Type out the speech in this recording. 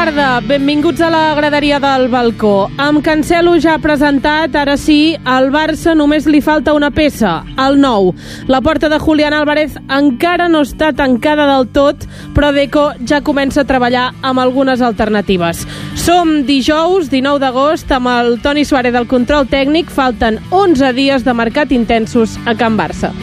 tarda, benvinguts a la graderia del balcó. Amb Cancelo ja presentat, ara sí, al Barça només li falta una peça, el 9. La porta de Julián Álvarez encara no està tancada del tot, però Deco ja comença a treballar amb algunes alternatives. Som dijous, 19 d'agost, amb el Toni Suárez del control tècnic. Falten 11 dies de mercat intensos a Can Barça.